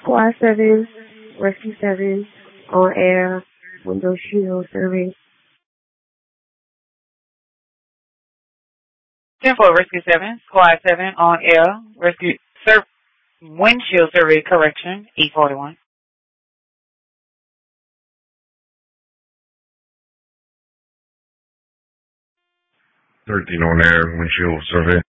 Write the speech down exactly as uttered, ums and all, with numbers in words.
Squad seven, Rescue seven, on air, window shield survey. ten four, Rescue seven, Squad seven, on air, rescue, sur- windshield survey correction, E forty-one. thirteen on air, windshield survey.